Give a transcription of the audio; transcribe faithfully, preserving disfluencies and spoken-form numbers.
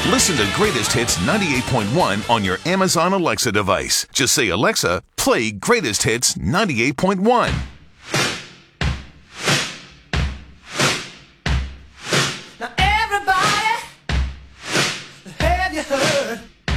Listen to Greatest Hits ninety-eight point one on your Amazon Alexa device. Just say, Alexa, play Greatest Hits ninety-eight point one.